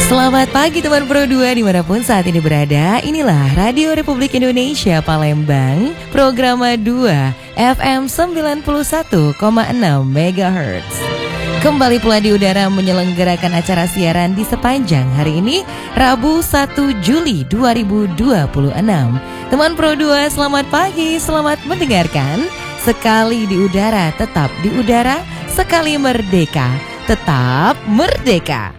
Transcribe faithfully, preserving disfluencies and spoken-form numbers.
Selamat pagi teman Pro dua dimanapun saat ini berada. Inilah Radio Republik Indonesia Palembang, Programa dua F M sembilan puluh satu koma enam megahertz. Kembali pula di udara menyelenggarakan acara siaran di sepanjang hari ini, Rabu satu Juli dua ribu dua puluh enam. Teman Pro dua, selamat pagi, selamat mendengarkan. Sekali di udara, tetap di udara. Sekali merdeka, tetap merdeka.